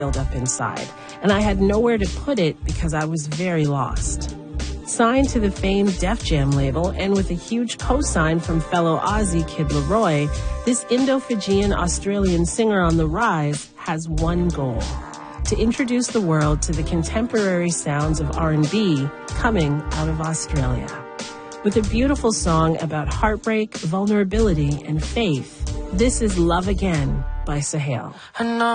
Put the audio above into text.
filled up inside, and I had nowhere to put it because I was very lost. Signed to the famed Def Jam label and with a huge cosign from fellow Aussie Kid Laroi, this Indo-Fijian Australian singer on the rise has one goal: to introduce the world to the contemporary sounds of R&B coming out of Australia. With a beautiful song about heartbreak, vulnerability, and faith, this is Love Again by Sahel.